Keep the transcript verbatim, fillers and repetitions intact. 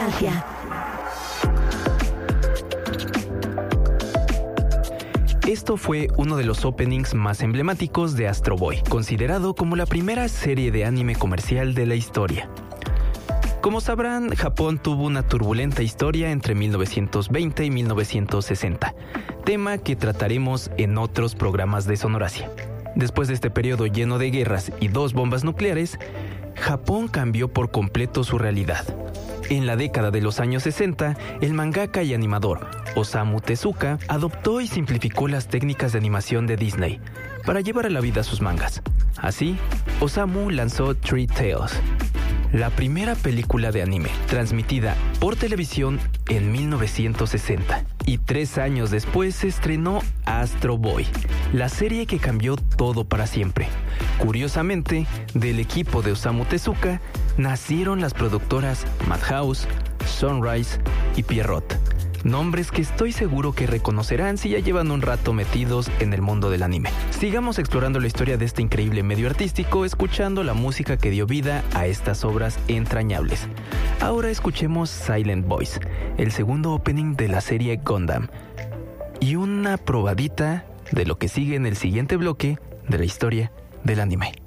Ignorancia. Esto fue uno de los openings más emblemáticos de Astro Boy, considerado como la primera serie de anime comercial de la historia. Como sabrán, Japón tuvo una turbulenta historia entre mil novecientos veinte y mil novecientos sesenta, tema que trataremos en otros programas de Sonoracia. Después de este periodo lleno de guerras y dos bombas nucleares, Japón cambió por completo su realidad. En la década de los años sesenta, el mangaka y animador Osamu Tezuka adoptó y simplificó las técnicas de animación de Disney para llevar a la vida sus mangas. Así, Osamu lanzó Three Tails, la primera película de anime transmitida por televisión en mil novecientos sesenta. Y tres años después se estrenó Astro Boy, la serie que cambió todo para siempre. Curiosamente, del equipo de Osamu Tezuka nacieron las productoras Madhouse, Sunrise y Pierrot, nombres que estoy seguro que reconocerán si ya llevan un rato metidos en el mundo del anime. Sigamos explorando la historia de este increíble medio artístico, escuchando la música que dio vida a estas obras entrañables. Ahora escuchemos Silent Voice, el segundo opening de la serie Gundam, y una probadita de lo que sigue en el siguiente bloque de la historia del anime.